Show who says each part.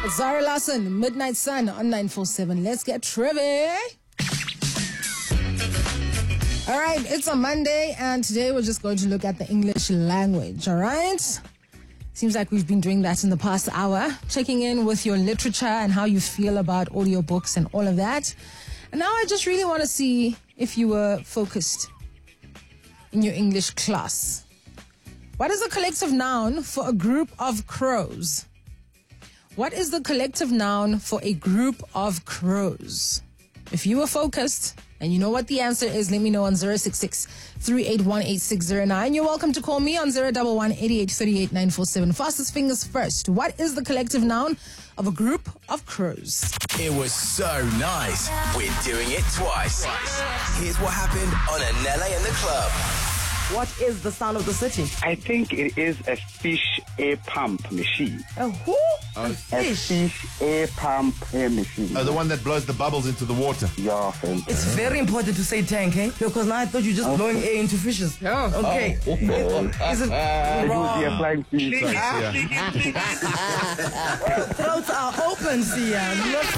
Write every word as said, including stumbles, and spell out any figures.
Speaker 1: Zara Larsson, Midnight Sun on nine four seven. Let's get trivia. All right, it's a Monday, and today we're just going to look at the English language, all right? Seems like we've been doing that in the past hour, checking in with your literature and how you feel about audiobooks and all of that. And now I just really want to see if you were focused in your English class. What is the collective noun for a group of crows? What is the collective noun for a group of crows? If you were focused and you know what the answer is, let me know on zero six six, three eight one, eight six zero nine. You're welcome to call me on zero one one, eight eight three eight, nine four seven. Fastest fingers first. What is the collective noun of a group of crows?
Speaker 2: It was so nice. We're doing it twice. Here's what happened on Anele in the Club.
Speaker 3: What is the sound of the city?
Speaker 4: I think it is a fish air pump machine.
Speaker 3: A who? A
Speaker 4: A
Speaker 3: fish.
Speaker 4: fish air pump air machine.
Speaker 5: Oh, the one that blows the bubbles into the water.
Speaker 4: Yeah, thank you.
Speaker 3: It's very important to say tank, eh? Because now I thought you were just blowing air into fishes.
Speaker 1: Oh.
Speaker 3: Okay.
Speaker 5: Oh.
Speaker 3: Is it
Speaker 4: It would be a
Speaker 3: wrong?
Speaker 4: flying fish.
Speaker 5: Yeah.
Speaker 3: Throats are open, Sia. Look